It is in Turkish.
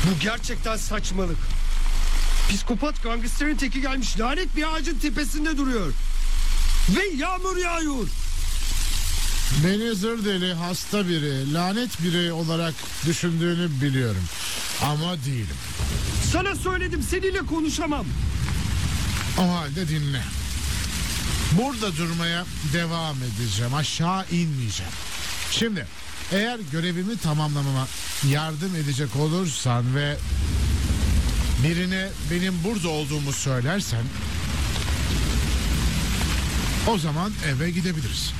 Bu gerçekten saçmalık. Psikopat gangsterin teki gelmiş, lanet bir ağacın tepesinde duruyor. Ve yağmur yağıyor. Beni zır deli, hasta biri, lanet biri olarak düşündüğünü biliyorum. Ama değilim. Sana söyledim, seninle konuşamam. O halde dinle. Burada durmaya devam edeceğim. Aşağı inmeyeceğim. Şimdi eğer görevimi tamamlamama yardım edecek olursan ve birine benim burada olduğumu söylersen, o zaman eve gidebiliriz.